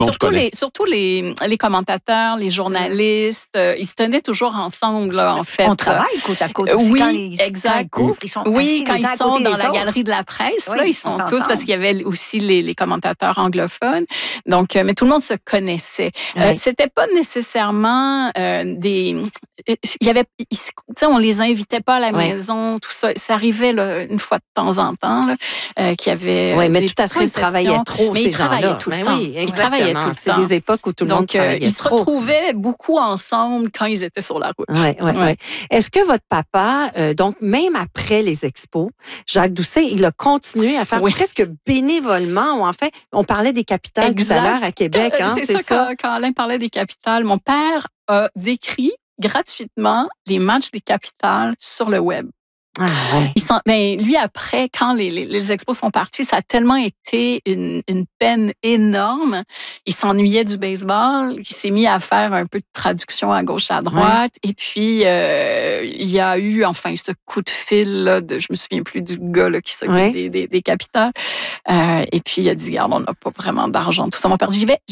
Surtout les commentateurs, les journalistes, ils se tenaient toujours ensemble, là, en fait. On travaille côte à côte aussi. Oui, exact. Quand ils sont assis quand les uns ils à sont côté dans des la autres. galerie de la presse, Oui, là, ils ils sont sont tous, ensemble. parce qu'il y avait aussi les commentateurs anglophones. Donc, mais tout le monde se connaissait. Oui. C'était pas nécessairement il y avait, tu sais, on les invitait pas à la maison, tout ça. Ça arrivait là, une fois de temps en temps là, qu'il y avait. Oui, mais des de toute façon, ils petites travaillaient trop, mais ces ils travaillaient gens-là. tout le Ben temps. oui, Ils travaillaient tout le c'est temps. des époques où tout le monde travaillait ils se trop. retrouvaient beaucoup ensemble quand ils étaient sur la route. Oui. Est-ce que votre papa, donc même après les expos, Jacques Doucet, il a continué à faire presque bénévolement, ou en fait, on parlait des capitales tout à l'heure à Québec. Hein, c'est ça. Quand Alain parlait des capitales, mon père a décrit gratuitement les matchs des capitales sur le web. Ah, ouais. Lui, après, quand les expos sont partis, ça a tellement été une peine énorme. Il s'ennuyait du baseball. Il s'est mis à faire un peu de traduction à gauche, à droite. Ouais. Et puis, il y a eu, enfin, ce coup de fil, là, je me souviens plus du gars là, qui s'occupe des capitales. Et puis, il a dit, regarde, on n'a pas vraiment d'argent. Tout ça m'a perdu. J'y vais.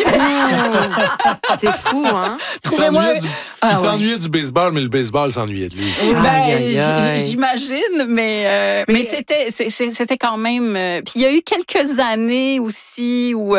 C'est fou, hein? Il s'ennuyait du baseball, mais le baseball s'ennuyait de lui. J'imagine, mais c'était quand même. Puis il y a eu quelques années aussi où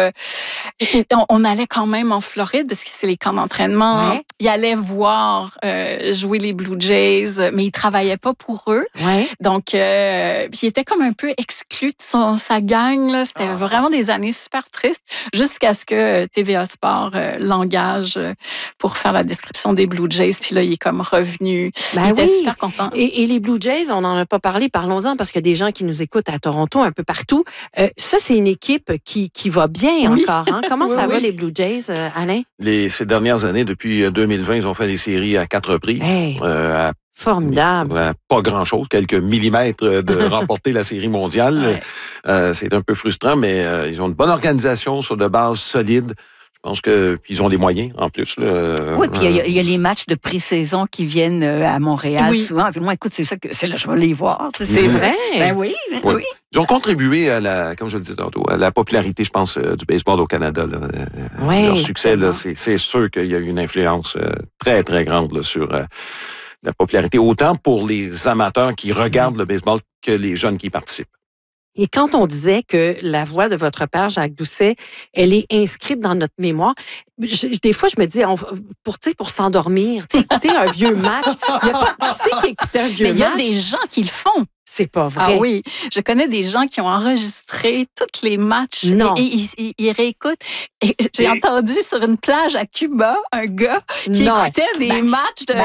on allait quand même en Floride parce que c'est les camps d'entraînement. Ouais. Il allait voir jouer les Blue Jays, mais il travaillait pas pour eux. Ouais. Donc, puis il était comme un peu exclu de sa gang. Là. C'était vraiment des années super tristes jusqu'à ce que TVA Sport l'engage pour faire la description des Blue Jays. Puis là, il est comme revenu. Il était super content. Et les Blue Jays, on n'en a pas parlé, parlons-en, parce qu'il y a des gens qui nous écoutent à Toronto, un peu partout. Ça, c'est une équipe qui va bien encore. Hein? Comment ça va, les Blue Jays, Alain? Ces dernières années, depuis 2020, ils ont fait des séries à 4 reprises. Formidable. Pas grand-chose, quelques millimètres de remporter la série mondiale. Ouais. C'est un peu frustrant, mais ils ont une bonne organisation sur de bases solides. Je pense qu'ils ont les moyens, en plus. Oui, puis il y a les matchs de pré-saison qui viennent à Montréal souvent. Puis moi, écoute, c'est là je vais les voir. C'est vrai? Ben oui. Ils ont contribué comme je le disais tantôt, à la popularité, je pense, du baseball au Canada. Leur succès, là, c'est sûr qu'il y a eu une influence très, très grande là, sur la popularité, autant pour les amateurs qui regardent le baseball que les jeunes qui y participent. Et quand on disait que la voix de votre père, Jacques Doucet, elle est inscrite dans notre mémoire, des fois, je me dis, pour s'endormir, écouter un vieux match, il n'y a pas qui sait qui écoutait un vieux match. Mais il y a des gens qui le font. C'est pas vrai. Ah oui, je connais des gens qui ont enregistré tous les matchs et ils réécoutent. Et j'ai entendu sur une plage à Cuba un gars qui écoutait des matchs de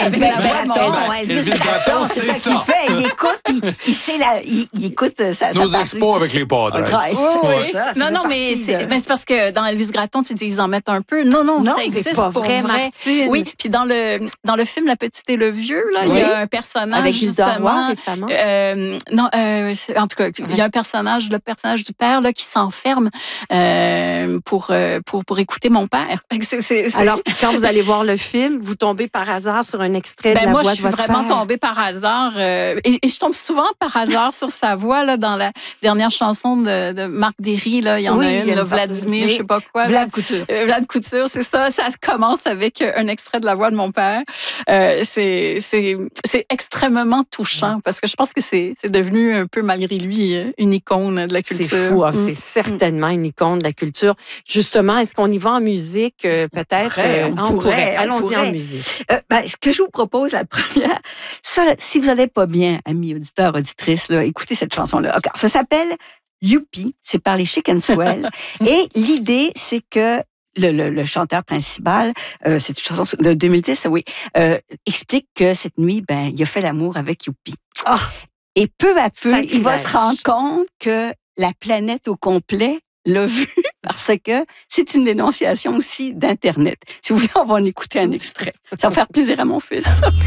Elvis Gratton, c'est ça qu'il fait. Il écoute, il écoute sa Nos expos avec les Padres. Non, mais c'est parce que dans Elvis Gratton, tu dis ils en mettent un peu. Non, ça existe pas pour vrai, vrai. Martine. Oui, puis dans le film La Petite et le Vieux, là, il y a un personnage avec justement récemment. En tout cas, il y a le personnage du père là, qui s'enferme pour écouter mon père. Alors, quand vous allez voir le film, vous tombez par hasard sur un extrait de la voix de votre père? Moi, je suis vraiment tombée par hasard. Et je tombe souvent par hasard sur sa voix là, dans la dernière chanson de Marc Derry. Là, il y en a une, Vladimir, je sais pas quoi. Vlad Couture. Vlad Couture, c'est ça. Ça commence avec un extrait de la voix de mon père. C'est extrêmement touchant parce que je pense que c'est devenu un peu, malgré lui, une icône de la culture. C'est fou, c'est certainement une icône de la culture. Justement, est-ce qu'on y va en musique, peut-être? On pourrait. Allons-y en musique. Ce que je vous propose, la première, si vous n'allez pas bien, amis auditeurs, auditrices, là, écoutez cette chanson-là. Okay, ça s'appelle Youpi, c'est par les Chic and Swell. Et l'idée, c'est que le chanteur principal, c'est une chanson de 2010, explique que cette nuit, il a fait l'amour avec Youpi. Et peu à peu, il va se rendre compte que la planète au complet l'a vu parce que c'est une dénonciation aussi d'Internet. Si vous voulez, on va en écouter un extrait. Ça va faire plaisir à mon fils.